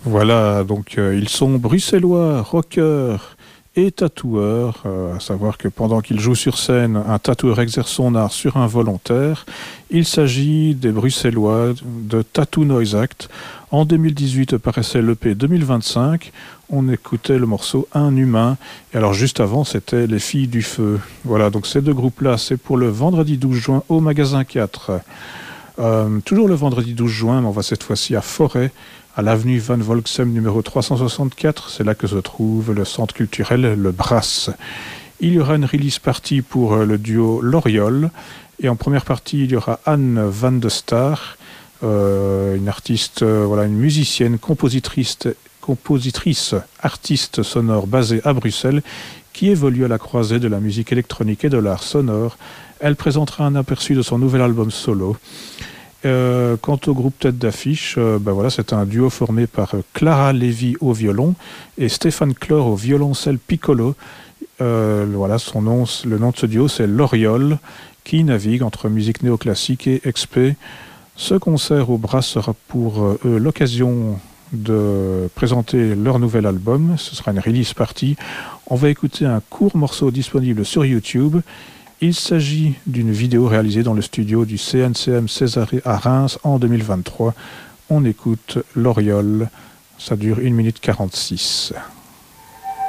Voilà, donc ils sont bruxellois, rockers et tatoueurs, à savoir que pendant qu'ils jouent sur scène, un tatoueur exerce son art sur un volontaire. Il s'agit des bruxellois de Tattoo Noise Act. En 2018 paraissait l'EP 2025, on écoutait le morceau Un humain, et alors juste avant c'était Les Filles du Feu. Voilà, donc ces deux groupes-là, c'est pour le vendredi 12 juin au magasin 4. Toujours le vendredi 12 juin, mais on va cette fois-ci à Forêt, à l'avenue Van Volksem numéro 364. C'est là que se trouve le centre culturel Le Brass. Il y aura une release party pour le duo L'Oriole. Et en première partie, il y aura Anne Van de Star, une artiste, voilà, une musicienne, compositrice, artiste sonore basée à Bruxelles, qui évolue à la croisée de la musique électronique et de l'art sonore. Elle présentera un aperçu de son nouvel album solo. Quant au groupe tête d'affiche, voilà, c'est un duo formé par Clara Lévy au violon et Stéphane Clore au violoncelle piccolo. Voilà, le nom de ce duo, c'est L'Oriole, qui navigue entre musique néoclassique et expé. Ce concert au Brass sera pour eux l'occasion de présenter leur nouvel album. Ce sera une release party. On va écouter un court morceau disponible sur YouTube. Il s'agit d'une vidéo réalisée dans le studio du CNCM Césarée à Reims en 2023. On écoute L'Oriole, ça dure 1 minute 46.